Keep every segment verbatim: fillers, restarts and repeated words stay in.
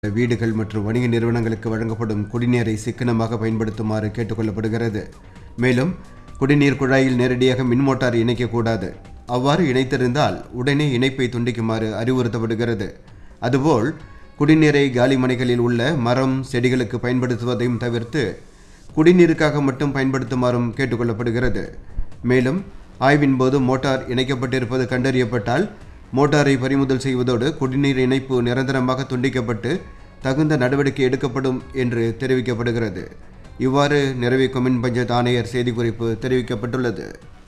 வீடுகள் மற்றும் வணிக நிறுவனங்களுக்கு வழங்கப்படும் குடிநீரை சிக்கனமாக பயன்படுத்துமாறு கேட்டுக்கொள்ளப்படுகிறது. மேலும் குடிநீர் குழாயில் நேரடியாக மின் மோட்டார் இணைக்கக்கூடாது. அவ்வாறு இணைத்திருந்தால் உடனே இணைப்பை துண்டிக்குமாறு அறிவுறுத்தப்படுகிறது. அதுபோல் குடிநீரை காலி மனைகளில் உள்ள மரம் செடிகளுக்கு பயன்படுத்துவதையும் தவிர்த்து குடிநீருக்காக மட்டும் பயன்படுத்துமாறும் கேட்டுக்கொள்ளப்படுகிறது. மேலும் ஆய்வின் போது மோட்டார் இணைக்கப்பட்டிருப்பது கண்டறியப்பட்டால் மோட்டாரை பறிமுதல் செய்வதோடு குடிநீர் இணைப்பு நிரந்தரமாக துண்டிக்கப்பட்டு தகுந்த நடவடிக்கை எடுக்கப்படும் என்று தெரிவிக்கப்படுகிறது. இவ்வாறு நிறைவே கொம்யூன் பஞ்சாயத்து ஆணையர் செய்திக்குறிப்பு தெரிவிக்கப்பட்டுள்ளது.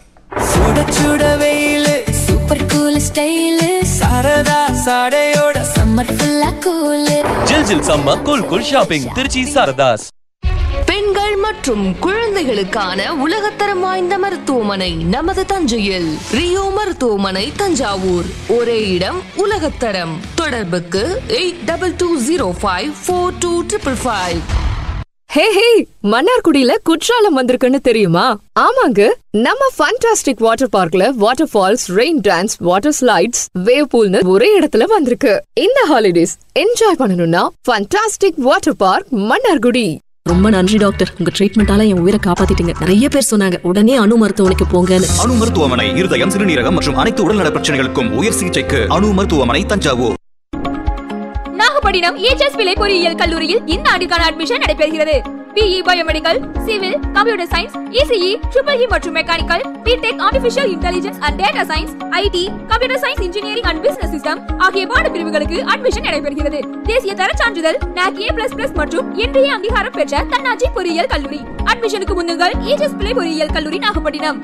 Super cool style Saradha சாடையோட summer ஃபுல்லா கூல் ஜில் ஜில் summer cool cool shopping Trichy Saradhas. பெண்கள் மற்றும் குழந்தைகளுக்கான உலகத்தரம் வாய்ந்த மருத்துவமனை நமது தஞ்சையில். ரியோ மருத்துவமனை தஞ்சாவூர். ஒரே இடம் உலகத்தரம். தொடர்புக்கு eight double two zero five four two triple five. ஹே ஹே, மன்னார்குடியில குற்றாலம் வந்திருக்குன்னு தெரியுமா? ஆமாங்க, நம்ம ஃபண்டாஸ்டிக் வாட்டர் பார்க்ல water falls, rain dance, water slides, wave பூல்னு ஒரே இடத்துல வந்திருக்கு. இந்த ஹாலிடேஸ் என்ஜாய் பண்ணணும்னா ஃபண்டாஸ்டிக் வாட்டர் பார்க் மன்னார்குடி. ரொம்ப நன்றி டாக்டர், உங்க ட்ரீட்மெண்டால என் உயிரை காப்பாத்திட்டீங்க. நிறைய பேர் சொன்னாங்க உடனே அணு மருத்துவமனைக்கு போங்கன்னு. அணு மருத்துவமனை இருதயம், சிறுநீரகம் மற்றும் அனைத்து உடல்நல பிரச்சனைகளுக்கும் உயர் சிகிச்சைக்கு அணு மருத்துவமனை தஞ்சாவூர். நாகப்பட்டினம் ஏஜஸ் பிள்ளை பொறியியல் கல்லூரியில் இந்த ஆண்டுக்கான அட்மிஷன் நடைபெறுகிறது. BE biomedical, civil, computer science, ECE, triple E மற்றும் mechanical, BTech, artificial intelligence and data science, ID, computer science, engineering and business system ஆகிய பாடப்பிரிவுகளுக்கு அட்மிஷன் நடைபெறுகிறது. தேசிய தர சான்றிதழ் நாக் ஏ பிளஸ் பிளஸ் மற்றும் இன்றைய அங்கீகாரம் பெற்ற தன்னாட்சி பொறியியல் கல்லூரி. அட்மிஷனுக்கு முன்னுங்கள் ஏஜஸ் பிள்ளை பொறியியல் கல்லூரி நாகப்பட்டினம்.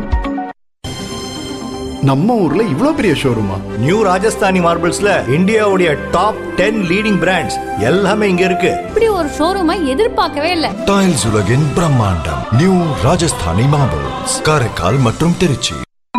நம்ம ஊர்ல இவ்ளோ பெரிய ஷோரூமா? நியூ ராஜஸ்தானி மார்பிள்ஸ்ல இந்தியாவுடைய டாப் டென் லீடிங் பிராண்ட்ஸ் எல்லாமே இங்க இருக்கு. இப்படி ஒரு ஷோரூமை எதிர்பார்க்கவே இல்ல. டைல்ஸ் உலகின் பிரம்மாண்டம் நியூ ராஜஸ்தானி மார்பிள்ஸ், காரைக்கால் மற்றும் திருச்சி.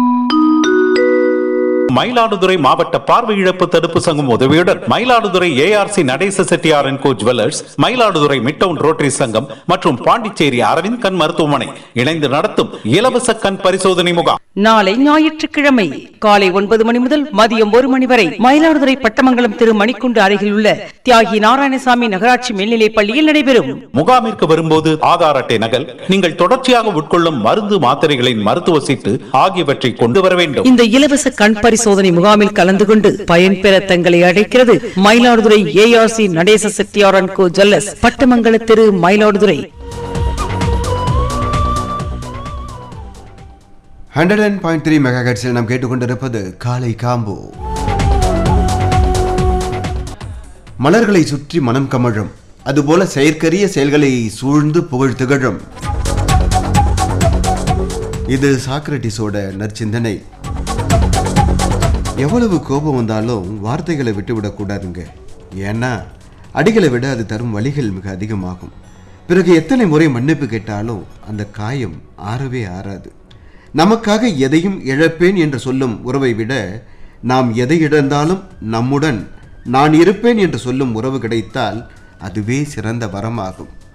மயிலாடுதுறை மாவட்ட பார்வை இழப்பு தடுப்பு சங்கம் உதவியுடன் Mayiladuthurai ARC Natesa Chettiar and go jewellers, Mayiladuthurai midtown rotary சங்கம் மற்றும் பாண்டிச்சேரி அரவிந்த் கண் மருத்துவமனை இணைந்து நடத்தும் இலவச கண் பரிசோதனை முகாம் நாளை ஞாயிற்றுக்கிழமை காலை ஒன்பது மணி முதல் மதியம் ஒரு மணி வரை மயிலாடுதுறை பட்டமங்கலம் திரு மணிக்குண்டு அருகில் உள்ள தியாகி நாராயணசாமி நகராட்சி மேல்நிலைப் பள்ளியில் நடைபெறும். முகாமிற்கு வரும்போது ஆதார் அட்டை நகல், நீங்கள் தொடர்ச்சியாக உட்கொள்ளும் மருந்து மாத்திரைகளின் மருத்துவ சீட்டு ஆகியவற்றை கொண்டு வர வேண்டும். இந்த இலவச கண் பரிசோதனை முகாமில் கலந்து கொண்டு பயன்பெற தங்களை அழைக்கிறது Mayiladuthurai ARC Natesa Chettiar and go jewellers, பட்டமங்கல Thiru Mayiladuthurai. Hundred and point three mega ஹெர்ட்ஸில் நாம் கேட்டுக்கொண்டிருப்பது காலை காம்போ. மலர்களை சுற்றி மனம் கமழும், அதுபோல செயற்கரிய செயல்களை சூழ்ந்து புகழ் திகழும். இது சாக்ரட்டிஸோட நற்சிந்தனை. எவ்வளவு கோபம் வந்தாலும் வார்த்தைகளை விட்டுவிடக்கூடாதுங்க. ஏன்னா அடிகளை விட அது தரும் வலிகள் மிக அதிகமாகும். பிறகு எத்தனை முறை மன்னிப்பு கேட்டாலும் அந்த காயம் ஆறவே ஆறாது. நமக்காக எதையும் இழப்பேன் என்று சொல்லும் உறவை விட நாம் எதை இழந்தாலும் நம்முடன் நான் இருப்பேன் என்று சொல்லும் உறவு கிடைத்தால் அதுவே சிறந்த வரமாகும்.